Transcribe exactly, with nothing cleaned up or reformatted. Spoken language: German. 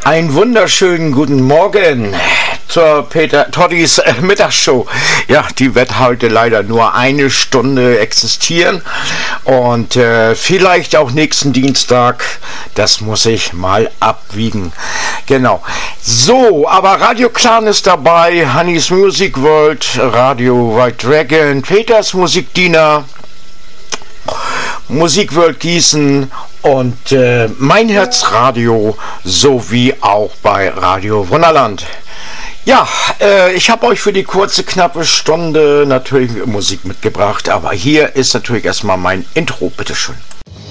Einen wunderschönen guten Morgen zur Peter Toddys äh, Mittagsshow. Ja, die wird heute leider nur eine Stunde existieren und äh, vielleicht auch nächsten Dienstag. Das muss ich mal abwiegen. Genau. So, aber Radio Clan ist dabei, Honeys Music World, Radio White Dragon, Peters Musikdiener, Musik World Gießen und äh, Mein Herzradio sowie auch bei Radio Wunderland. Ja, äh, ich habe euch für die kurze, knappe Stunde natürlich Musik mitgebracht, aber hier ist natürlich erstmal mein Intro, bitteschön.